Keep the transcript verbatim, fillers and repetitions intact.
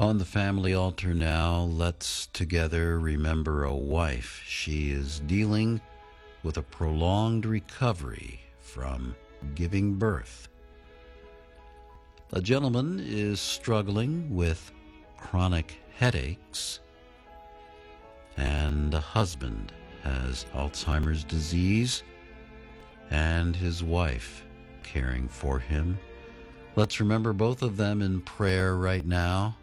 On the family altar now, let's together remember a wife. She is dealing with a prolonged recovery from giving birth. A gentleman is struggling with chronic headaches, and a husband has Alzheimer's disease, and his wife caring for him. Let's remember both of them in prayer right now.